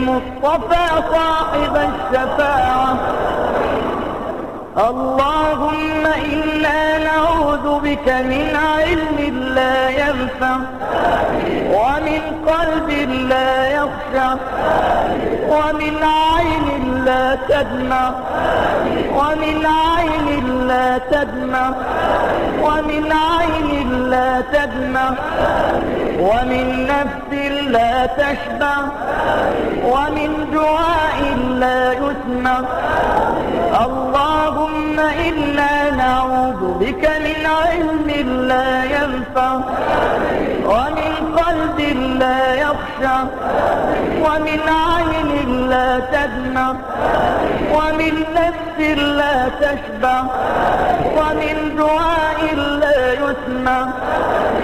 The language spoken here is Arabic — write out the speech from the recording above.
بالمصطفى صاحب الشفاعة. اللهم إنا نعوذ بك من علم لا ينفع، ومن قلب لا يخشع، ومن عين لا تدمع، ومن عين لا تدمع، ومن عين لا تدمع، ومن نفس لا تشبع، ومن دعاء لا يسمع. اللهم إنا نعوذ بك من علم لا ينفع، ومن قلب لا يخشع، ومن عين لا تدمع، ومن نفس لا تشبع، ومن دعاء لا يسمع.